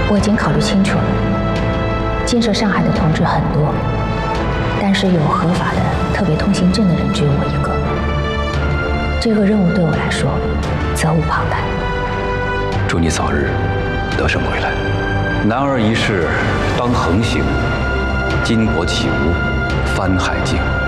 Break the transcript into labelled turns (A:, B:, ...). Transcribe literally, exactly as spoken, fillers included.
A: 我已经考虑清楚了，建设上海的同志很多，但是有合法的特别通行证的人只有我一个。这个任务对我来说责无旁贷。
B: 祝你早日得胜归来。男儿一世当横行，巾帼起舞翻海境。